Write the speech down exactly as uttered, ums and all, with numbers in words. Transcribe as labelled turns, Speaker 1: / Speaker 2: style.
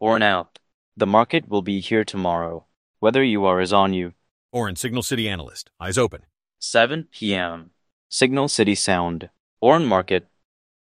Speaker 1: Orin out. The market will be here tomorrow. Weather you are is on you.
Speaker 2: Orin, Signal City Analyst. Eyes open.
Speaker 1: seven p m Signal City Sound. Orin Market,